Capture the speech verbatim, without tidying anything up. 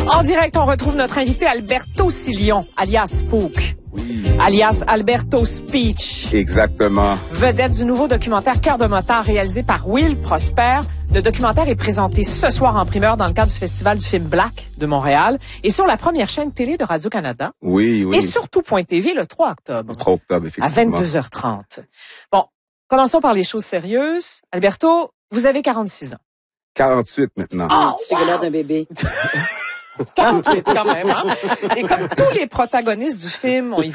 En direct, on retrouve notre invité Alberto Sillon, alias Spook. Oui. Alias Alberto Speech. Exactement. Vedette du nouveau documentaire Cœur de motard réalisé par Will Prosper. Le documentaire est présenté ce soir en primeur dans le cadre du Festival du film Black de Montréal et sur la première chaîne télé de Radio-Canada. Oui, oui. Et sur tout point T V le trois octobre. Le trois octobre, effectivement. À vingt-deux heures trente. Bon, commençons par les choses sérieuses. Alberto, vous avez quarante-six ans. quarante-huit maintenant. Oh, Tu as l'air d'un bébé. quarante-huit quand même, hein? Et comme tous les protagonistes du film, on y